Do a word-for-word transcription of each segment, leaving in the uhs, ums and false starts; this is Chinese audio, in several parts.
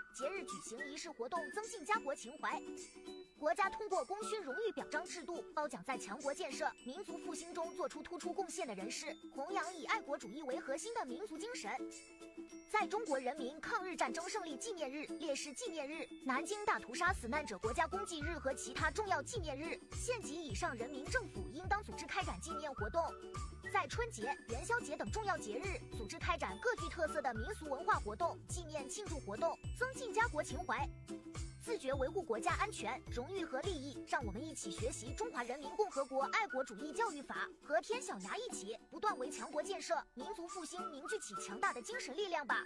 节日举行仪式活动，增进家国情怀。国家通过功勋荣誉表彰制度褒奖在强国建设、民族复兴中做出突出贡献的人士，弘扬以爱国主义为核心的民族精神。在中国人民抗日战争胜利纪念日、烈士纪念日、南京大屠杀死难者国家公祭日和其他重要纪念日，县级以上人民政府应当组织开展纪念活动。在春节、元宵节等重要节日，组织开展各具特色的民俗文化活动、纪念庆祝活动，增进家国情怀。自觉维护国家安全、荣誉和利益，让我们一起学习《中华人民共和国爱国主义教育法》，和天小牙一起，不断为强国建设、民族复兴凝聚起强大的精神力量吧。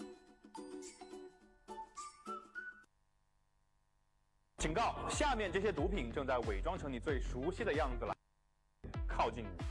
警告：下面这些毒品正在伪装成你最熟悉的样子来靠近你。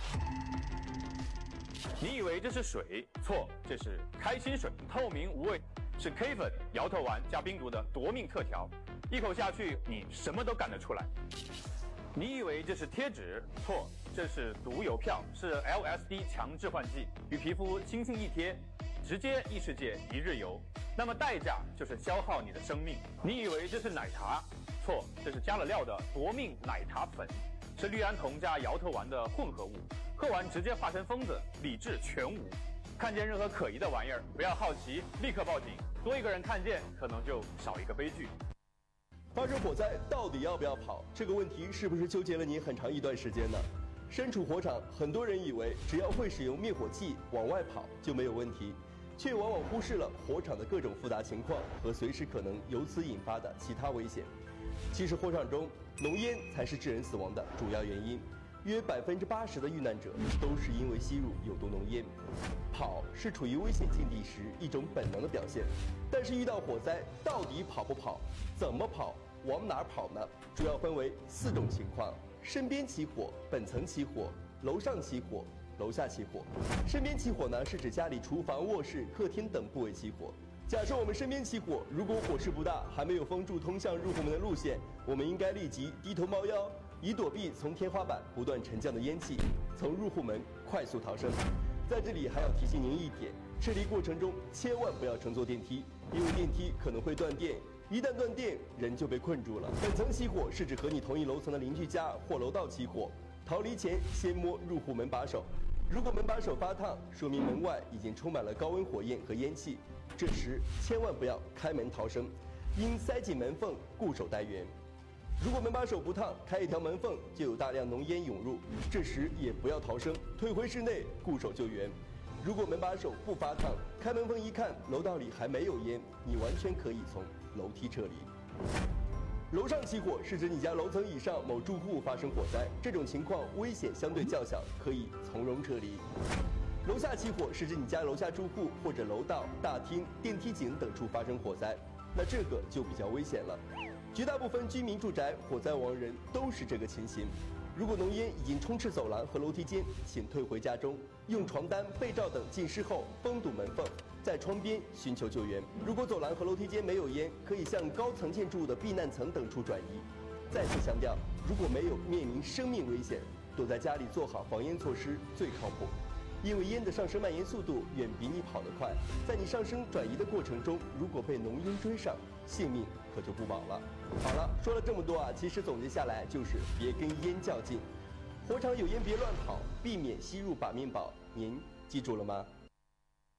你以为这是水？错，这是开心水，透明无味。是 K 粉摇头丸加冰毒的夺命特调，一口下去你什么都干得出来。你以为这是贴纸？错，这是毒邮票，是 L S D 强致幻剂，与皮肤轻轻一贴，直接异世界一日游。那么代价就是消耗你的生命。你以为这是奶茶？错，这是加了料的夺命奶茶粉，是氯胺酮加摇头丸的混合物，喝完直接化成疯子，理智全无。看见任何可疑的玩意儿，不要好奇，立刻报警。多一个人看见，可能就少一个悲剧。 发生火灾到底要不要跑？这个问题是不是纠结了你很长一段时间呢？身处火场，很多人以为只要会使用灭火器往外跑就没有问题，却往往忽视了火场的各种复杂情况和随时可能由此引发的其他危险。其实火场中，浓烟才是致人死亡的主要原因，约百分之八十的遇难者都是因为吸入有毒浓烟。跑是处于危险境地时一种本能的表现，但是遇到火灾，到底跑不跑？怎么跑？往哪儿跑呢？主要分为四种情况：身边起火、本层起火、楼上起火、楼下起火。身边起火呢，是指家里厨房、卧室、客厅等部位起火。假设我们身边起火，如果火势不大，还没有封住通向入户门的路线，我们应该立即低头猫腰，以躲避从天花板不断沉降的烟气，从入户门快速逃生。在这里还要提醒您一点，撤离过程中千万不要乘坐电梯，因为电梯可能会断电，一旦断电，人就被困住了。本层起火是指和你同一楼层的邻居家或楼道起火，逃离前先摸入户门把手，如果门把手发烫，说明门外已经充满了高温火焰和烟气，这时千万不要开门逃生，应塞紧门缝固守待援。如果门把手不烫，开一条门缝就有大量浓烟涌入，这时也不要逃生，退回室内固守救援。如果门把手不发烫，开门缝一看楼道里还没有烟，你完全可以从楼梯撤离。楼上起火是指你家楼层以上某住户发生火灾，这种情况危险相对较小，可以从容撤离。楼下起火是指你家楼下住户或者楼道、大厅、电梯井等处发生火灾，那这个就比较危险了。绝大部分居民住宅火灾亡人都是这个情形。如果浓烟已经充斥走廊和楼梯间，请退回家中，用床单、被罩等浸湿后封堵门缝，在窗边寻求救援。如果走廊和楼梯间没有烟，可以向高层建筑的避难层等处转移。再次强调，如果没有面临生命危险，躲在家里做好防烟措施最靠谱。因为烟的上升蔓延速度远比你跑得快，在你上升转移的过程中，如果被浓烟追上，性命可就不保了。好了，说了这么多啊，其实总结下来就是别跟烟较劲，火场有烟别乱跑，避免吸入把命宝。您记住了吗？